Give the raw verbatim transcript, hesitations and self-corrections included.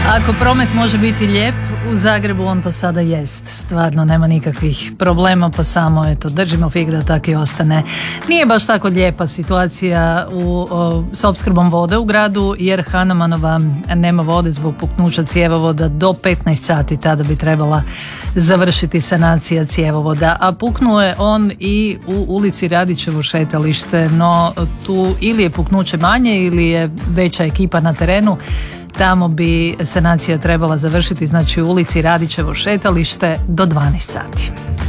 Ako promet može biti lijep, u Zagrebu on to sada jest. Stvarno nema nikakvih problema, pa samo eto, držimo fig da tako i ostane. Nije baš tako lijepa situacija u, o, s opskrbom vode u gradu, jer Hanamanova nema vode zbog puknuća cjevovoda do petnaest sati, tada bi trebala završiti sanacija cjevovoda, a puknuo je on i u ulici Radićevo šetalište, no tu ili je puknuće manje ili je veća ekipa na terenu. Tamo bi sanacija trebala završiti, znači u ulici Radićevo šetalište do dvanaest sati.